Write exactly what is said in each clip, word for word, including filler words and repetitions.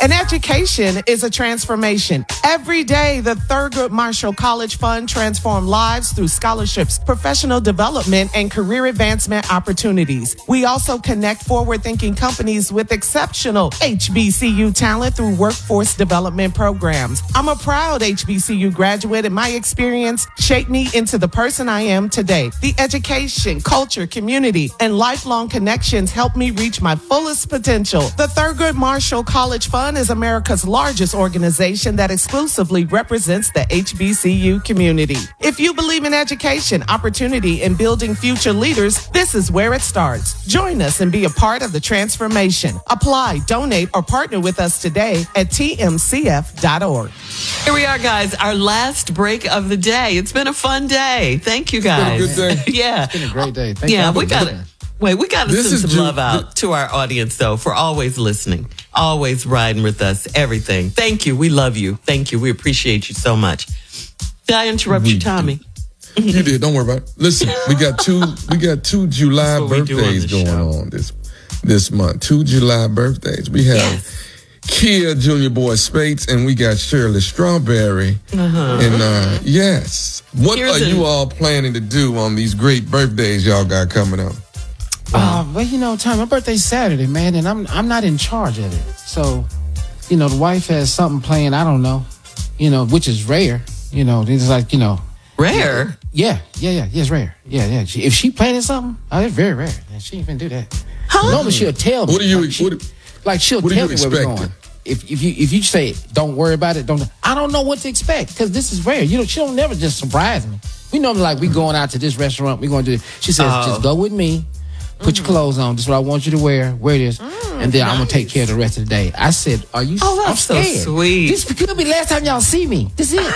An education is a transformation. Every day, the Thurgood Marshall College Fund transforms lives through scholarships, professional development, and career advancement opportunities. We also connect forward-thinking companies with exceptional H B C U talent through workforce development programs. I'm a proud H B C U graduate, and my experience shaped me into the person I am today. The education, culture, community, and lifelong connections help me reach my fullest potential. The Thurgood Marshall College Fund is America's largest organization that exclusively represents the H B C U community. If you believe in education, opportunity, and building future leaders, this is where it starts. Join us and be a part of the transformation. Apply, donate, or partner with us today at T M C F dot org. Here we are, guys. Our last break of the day. It's been a fun day. Thank you, guys. It's been a good day. Yeah. It's been a great day. Thank yeah, you. we got it. Wait, we got to This send is some Ju- love out to our audience, though, for always listening, always riding with us, everything. Thank you. We love you. Thank you. We appreciate you so much. Did I interrupt We you, Tommy? You did. Don't worry about it. Listen, we got two. We got two July That's what we do on birthdays this going show. on this this month. Two July birthdays. We have Yes. Kia Junior Boy Spates, and we got Shirley Strawberry. Uh-huh. And uh, yes, what Here's are a- you all planning to do on these great birthdays y'all got coming up? Uh, well, you know, Tom, my birthday's Saturday, man, and I'm I'm not in charge of it. So, you know, the wife has something playing. I don't know, you know, which is rare. You know, it's like, you know, Rare. yeah, yeah, yeah, yeah, it's rare. Yeah, yeah. She, if she planning something, oh, it's very rare. And she ain't finna do that. Huh? Normally she'll tell me. What do you- Like, she, what- like she'll what are tell you me where we're expecting? going. If if you if you say don't worry about it, don't. I don't know what to expect because this is rare. You know, she don't never just surprise me. We normally like we going out to this restaurant. We going to do. She says Oh. just go with me. Put your clothes on. This is what I want you to wear. Wear this, and then I'm gonna take care of the rest of the day. I said, "Are you? Oh, I'm that's so scared. sweet. This could be the last time y'all see me. This is it.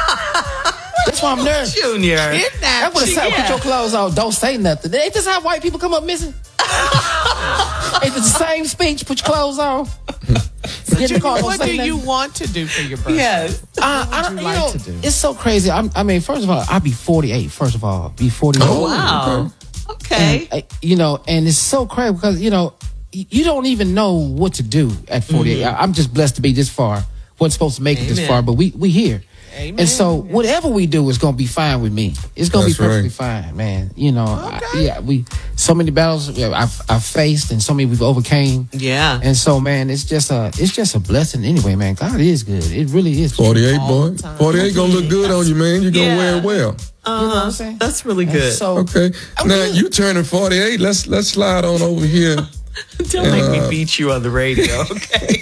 That's why I'm nervous. Junior. That's what it said. Put your clothes on. Don't say nothing. Ain't this how white people come up missing? Ain't it the same speech? Put your clothes on. Get in the car. Don't What say do you nothing. want to do for your birthday? Yes. Uh, I would don't, you you like know, to do? it's so crazy. I'm, I mean, first of all, I'll be forty-eight. First of all, be forty-eight. Oh, Wow. Okay. And, uh, you know, and it's so crazy because, you know, y- you don't even know what to do at forty-eight. I- I'm just blessed to be this far. Wasn't supposed to make it this Amen. far, but we we here. Amen. And so whatever we do is going to be fine with me. It's going to be That's right. perfectly fine, man. You know, I, Okay. yeah, we so many battles we- I've, I've faced and so many we've overcame. Yeah. And so, man, it's just a it's just a blessing anyway, man. God is good. It really is. Forty-eight, All boy. the time. Forty-eight gonna look good on you, man. You gonna Yeah. wear it well. You know what Uh-huh. I'm saying? That's really And good. So, Okay. I'm Now good. you turning forty-eight. Let's let's slide on over here. Don't make me Uh, beat you on the radio, okay?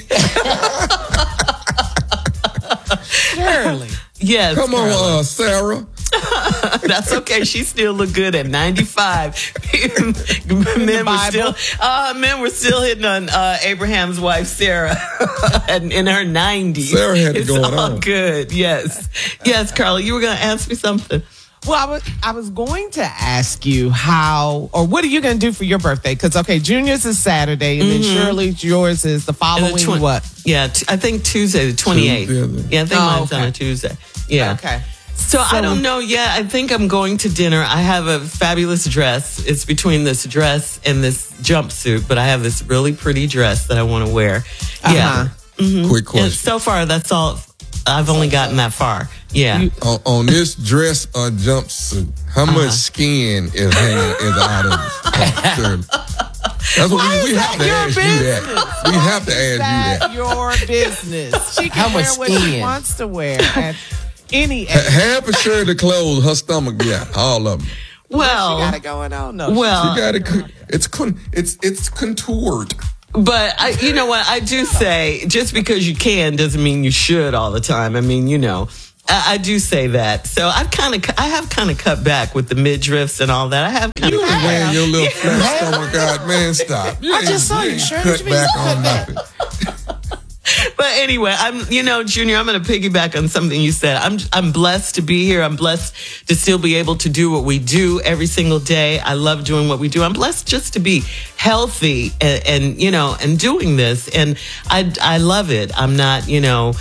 Shirley. Yes. Come on, Carla. uh, Sarah. That's okay. She still look good at ninety-five. men were still, uh, men were still hitting on uh, Abraham's wife Sarah in in her nineties. Sarah had it it's going all on. good. Yes, yes, Carla, you were going to ask me something. Well, I was, I was going to ask you how, or what are you going to do for your birthday? Because, okay, Junior's is Saturday, and then Shirley's, yours is the And following the twen- what? Yeah, t- I think Tuesday, the twenty-eighth. Tuesday. Yeah, I think Oh, mine's on okay. a Tuesday. Yeah. Okay. So, I don't know yet. I think I'm going to dinner. I have a fabulous dress. It's between this dress and this jumpsuit, but I have this really pretty dress that I want to wear. Yeah. Uh-huh. Quick And question. so far, that's all. I've only gotten that far. Yeah. on, on this dress or jumpsuit, how Uh-huh. much skin is hanging is out of it? Shirley? That's what Why we, we is have that to your ask you that. business? We Why have to is ask you that that. your business. She can How much wear what she skin? wants to wear at any age. Ha- Half of Shirley clothes, her stomach got all of them. She Well, got it going on. No, well, You got it. It's con- it's it's contoured. but I, you know what? I do say just because you can doesn't mean you should all the time. I mean, you know, I, I do say that. So I've kind of, I have kind of cut back with the midriffs and all that. I have kind You of. ain't wearing your little flat stomach out, man. Stop. You I ain't- just saw you, ain't Shirley. Cut What you mean back you on cut back? nothing. But anyway, I'm, you know, Junior, I'm going to piggyback on something you said. I'm, I'm blessed to be here. I'm blessed to still be able to do what we do every single day. I love doing what we do. I'm blessed just to be healthy and, and you know, and doing this. And I, I love it. I'm not, you know,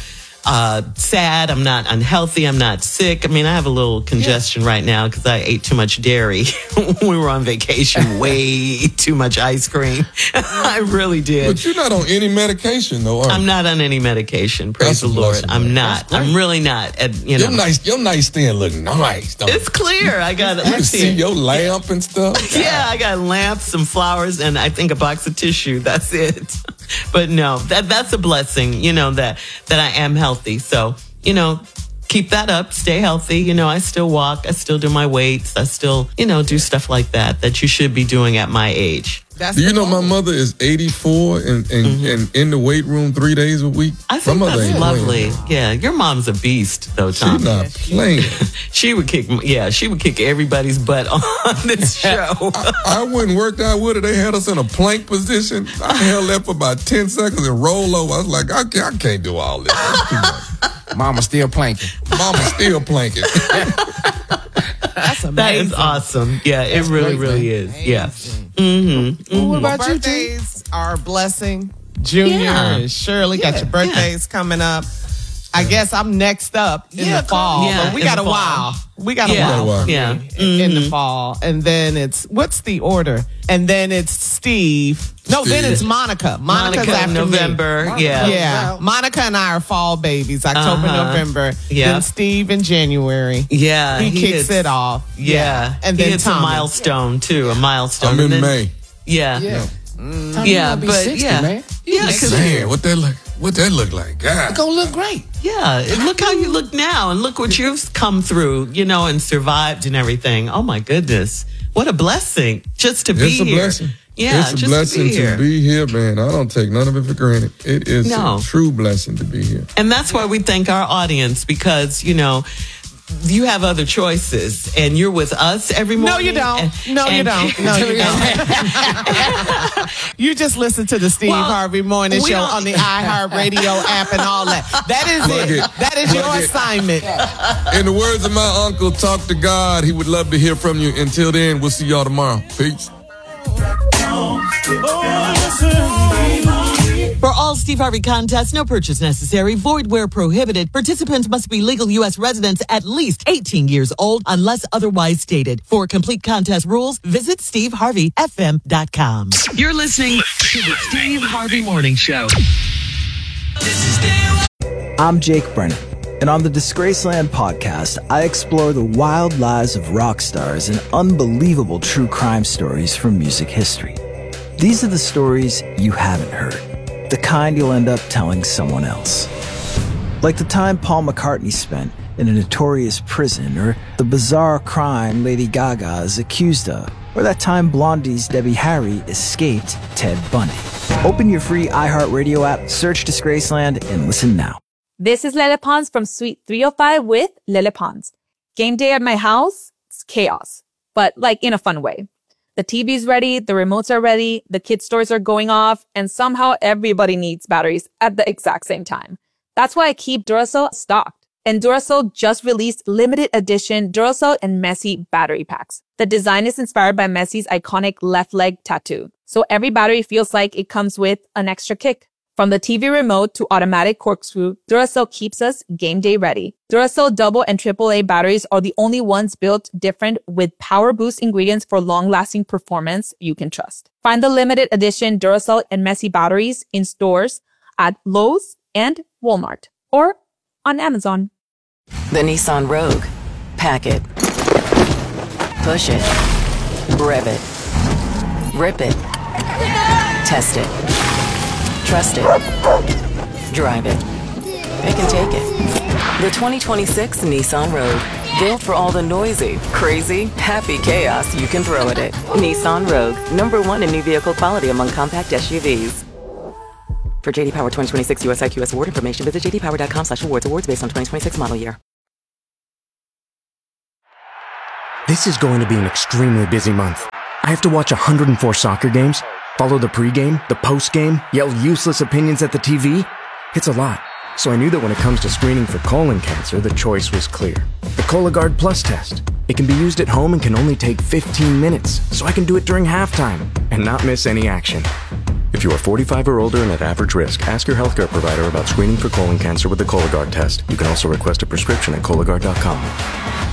uh, sad. I'm not unhealthy. I'm not sick. I mean, I have a little congestion yeah. right now because I ate too much dairy. We were on vacation, way too much ice cream. I really did. But you're not on any medication, though, are you? I'm not on any medication. Praise the Lord. Blessing, I'm not. I'm really not. At, you know, your nice, your nightstand look nice. Don't it's it? Clear. I got. You can see your lamp and stuff. Yeah, I got lamps, some flowers, and I think a box of tissue. That's it. But no, that that's a blessing. You know that that I am healthy. So you know. Keep that up. Stay healthy. You know, I still walk. I still do my weights. I still, you know, do stuff like that that you should be doing at my age. That's do you know goal. My mother is eighty-four and and, mm-hmm. and in the weight room three days a week? I think my that's lovely. Playing. Yeah, your mom's a beast, though, Tom. She's not playing. She would kick. Yeah, she would kick everybody's butt on this show. I, I wouldn't work out with her. They had us in a plank position. I held that for about ten seconds and roll over. I was like, I can't, I can't do all this. Mama still planking. Mama still planking. That's amazing. That is awesome. Yeah, That's it really, really is. Amazing. Yeah. Mm-hmm. Mm-hmm. What about you, birthdays are a blessing. Junior yeah. and Shirley yeah. got your birthdays yeah. coming up. I guess I'm next up in yeah, the fall, yeah, but we got a fall. while. We got yeah. a while. Yeah. In, mm-hmm. in the fall. And then it's, what's the order? And then it's Steve. No, Steve. Then it's Monica. Monica's Monica after November. Me. Yeah. Yeah. Monica and I are fall babies. October, uh-huh. November. Yeah. Then Steve in January. Yeah. He, he kicks is, it off. Yeah. yeah. And he then hits Tommy. a milestone, too. A milestone. I'm in then, May. Yeah. Yeah. Yeah. Mm. Yeah, be but sixty, yeah. man. Yeah, man, what that look? What that look like? God. It's gonna look great. Yeah, and look how you look now, and look what you've come through, you know, and survived and everything. Oh my goodness, what a blessing just to be it's a here. Blessing. Yeah, it's a just blessing to be, to be here, man. I don't take none of it for granted. It is no. a true blessing to be here, and that's why we thank our audience because you know. You have other choices, and you're with us every morning. No, you don't. And, no, and, you don't. No, you don't. You just listen to the Steve well, Harvey Morning Show on the iHeartRadio app and all that. That is it. it. That is Plug your it. assignment. In the words of my uncle, talk to God. He would love to hear from you. Until then, we'll see y'all tomorrow. Peace. For all Steve Harvey contests, no purchase necessary, void where prohibited. Participants must be legal U S residents at least eighteen years old unless otherwise stated. For complete contest rules, visit steve harvey f m dot com. You're listening to the Steve Harvey Morning Show. I'm Jake Brennan, and on the Disgraceland podcast, I explore the wild lives of rock stars and unbelievable true crime stories from music history. These are the stories you haven't heard. The kind you'll end up telling someone else. Like the time Paul McCartney spent in a notorious prison, or the bizarre crime Lady Gaga is accused of, or that time Blondie's Debbie Harry escaped Ted Bundy. Open your free iHeartRadio app, search Disgraceland, and listen now. This is Lele Pons from Suite three oh five with Lele Pons. Game day at my house, it's chaos, but like in a fun way. The T V's ready, the remotes are ready, the kids' toys are going off, and somehow everybody needs batteries at the exact same time. That's why I keep Duracell stocked. And Duracell just released limited edition Duracell and Messi battery packs. The design is inspired by Messi's iconic left leg tattoo. So every battery feels like it comes with an extra kick. From the T V remote to automatic corkscrew, Duracell keeps us game day ready. Duracell double and triple A batteries are the only ones built different with power boost ingredients for long-lasting performance you can trust. Find the limited edition Duracell and Messi batteries in stores at Lowe's and Walmart or on Amazon. The Nissan Rogue. Pack it. Push it. Rev it. Rip it. Test it. Trust it. Drive it. It can take it. The twenty twenty-six Nissan Rogue. Built for all the noisy, crazy, happy chaos you can throw at it. Nissan Rogue. Number one in new vehicle quality among compact S U Vs. For J D Power twenty twenty-six U S I Q S award information, visit j d power dot com slash awards. Awards based on twenty twenty-six model year. This is going to be an extremely busy month. I have to watch one hundred four soccer games, follow the pregame, the postgame, yell useless opinions at the T V. It's a lot. So I knew that when it comes to screening for colon cancer, the choice was clear. The Cologuard Plus test. It can be used at home and can only take fifteen minutes, so I can do it during halftime and not miss any action. If you are forty-five or older and at average risk, ask your healthcare provider about screening for colon cancer with the Cologuard test. You can also request a prescription at Cologuard dot com.